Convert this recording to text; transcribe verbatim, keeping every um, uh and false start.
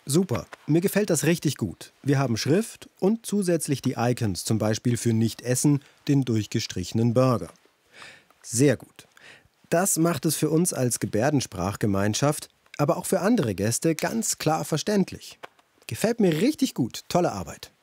Super, mir gefällt das richtig gut. Wir haben Schrift und zusätzlich die Icons, zum Beispiel für Nicht-Essen, den durchgestrichenen Burger. Sehr gut. Das macht es für uns als Gebärdensprachgemeinschaft, aber auch für andere Gäste ganz klar verständlich. Gefällt mir richtig gut. Tolle Arbeit.